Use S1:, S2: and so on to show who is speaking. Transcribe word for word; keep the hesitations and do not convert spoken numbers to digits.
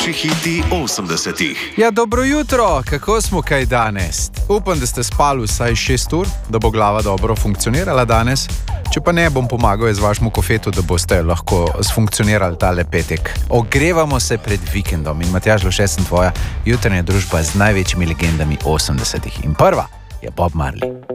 S1: največji hiti osemdesetih.
S2: Ja, dobro jutro, kako smo kaj danes? Upam, da ste spali vsaj šest ur, da bo glava dobro funkcionirala danes. Če pa ne, bom pomagal z vašemu kofetu, da boste lahko sfunkcionirali tale petek. Ogrevamo se pred vikendom in Matjaž Lovše sem tvoja jutranja družba z največjimi legendami osemdesetih. In prva je Bob Marley.